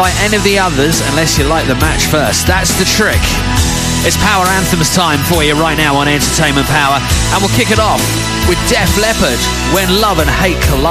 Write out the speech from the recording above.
like any of the others unless you like the match first. That's the trick. It's Power Anthems time for you right now on Entertainment Power, and we'll kick it off with Def Leppard, When Love and Hate Collide.